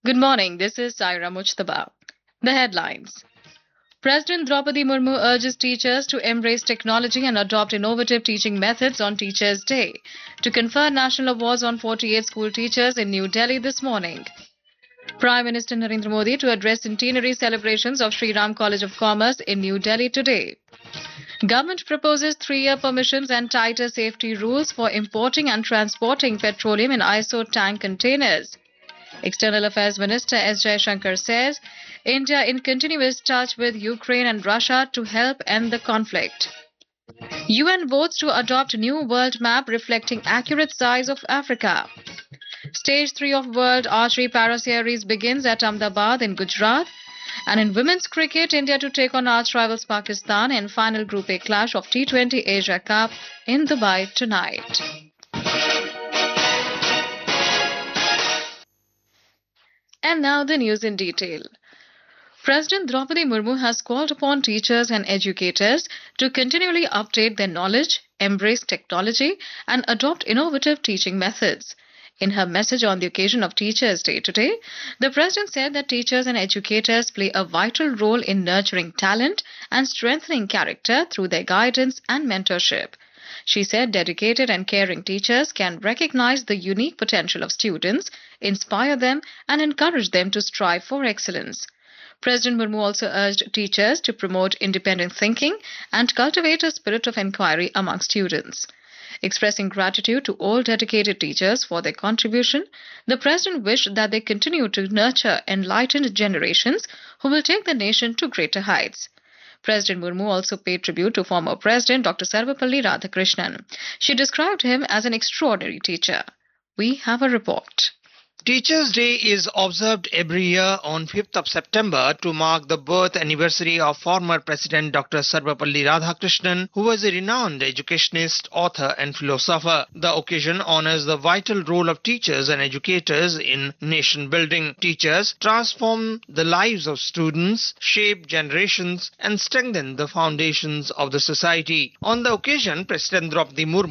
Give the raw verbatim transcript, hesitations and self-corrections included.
Good morning. This is Saira Mujtaba. The headlines. President Draupadi Murmu urges teachers to embrace technology and adopt innovative teaching methods on Teachers' Day to confer national awards on forty-eight school teachers in New Delhi this morning. Prime Minister Narendra Modi to address centenary celebrations of Sri Ram College of Commerce in New Delhi today. Government proposes three-year permissions and tighter safety rules for importing and transporting petroleum in I S O tank containers. External Affairs Minister S. Jaishankar says India in continuous touch with Ukraine and Russia to help end the conflict. U N votes to adopt new world map reflecting accurate size of Africa. Stage three of World Archery Para Series begins at Ahmedabad in Gujarat. And in women's cricket, India to take on arch rivals Pakistan in final Group A clash of T twenty Asia Cup in Dubai tonight. And now the news in detail. President Draupadi Murmu has called upon teachers and educators to continually update their knowledge, embrace technology, and adopt innovative teaching methods. In her message on the occasion of Teachers' Day today, the President said that teachers and educators play a vital role in nurturing talent and strengthening character through their guidance and mentorship. She said dedicated and caring teachers can recognize the unique potential of students, inspire them, and encourage them to strive for excellence. President Murmu also urged teachers to promote independent thinking and cultivate a spirit of inquiry among students. Expressing gratitude to all dedicated teachers for their contribution, the President wished that they continue to nurture enlightened generations who will take the nation to greater heights. President Murmu also paid tribute to former President Doctor Sarvepalli Radhakrishnan. She described him as an extraordinary teacher. We have a report. Teachers' Day is observed every year on fifth of September to mark the birth anniversary of former President Doctor Sarvepalli Radhakrishnan, who was a renowned educationist, author and philosopher. The occasion honors the vital role of teachers and educators in nation building. Teachers transform the lives of students, shape generations and strengthen the foundations of the society. On the occasion, President Draupadi Murmu